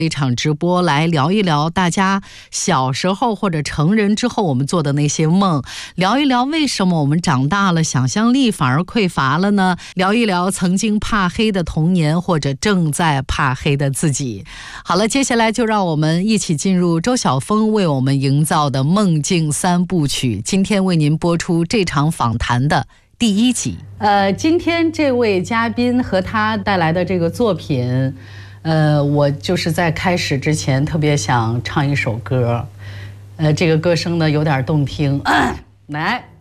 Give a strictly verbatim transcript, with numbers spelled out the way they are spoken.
一场直播来聊一聊大家小时候或者成人之后我们做的那些梦，聊一聊为什么我们长大了想象力反而匮乏了呢？聊一聊曾经怕黑的童年或者正在怕黑的自己。好了，接下来就让我们一起进入周晓峰为我们营造的梦境三部曲，今天为您播出这场访谈的第一集。呃，今天这位嘉宾和他带来的这个作品，呃，我就是在开始之前特别想唱一首歌，呃，这个歌声呢有点动听，来。